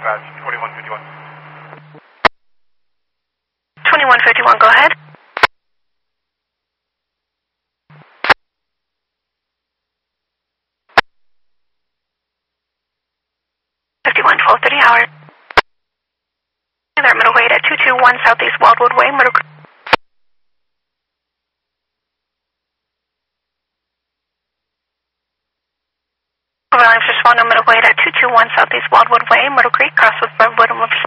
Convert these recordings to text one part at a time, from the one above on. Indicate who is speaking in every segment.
Speaker 1: dispatch, 2151.
Speaker 2: 2151, go ahead. Howard. They're middle weight at 221 Southeast Wildwood Way, Middle Creek. Volumes respond to middle weight at 221 Southeast Wildwood Way, Middle Creek, cross with Redwood and Riverside.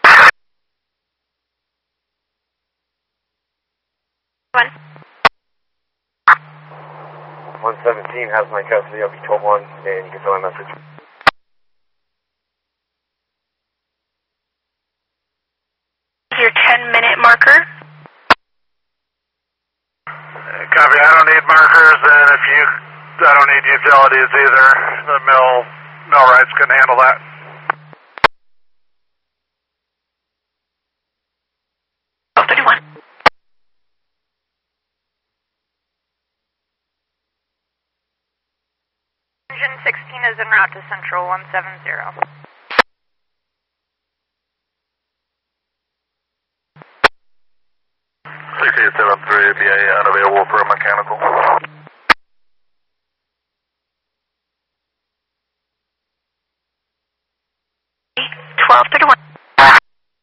Speaker 1: 117 has my custody of 12-1, and you can send my message.
Speaker 2: Your 10-minute marker.
Speaker 1: Copy, I don't need markers, and I don't need utilities either. The millwrights can handle that.
Speaker 3: Engine 16 is en route to Central 170.
Speaker 1: 6873 BA unavailable for a mechanical.